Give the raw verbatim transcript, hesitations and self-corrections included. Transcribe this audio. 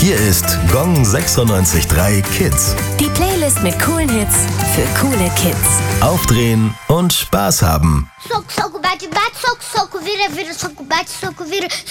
Hier ist Gong sechsundneunzig Komma drei Kids. Die Playlist mit coolen Hits für coole Kids. Aufdrehen und Spaß haben. Soco, soco, bate, bate, soco, soco, vira, vira, soco, bate, soco, vira.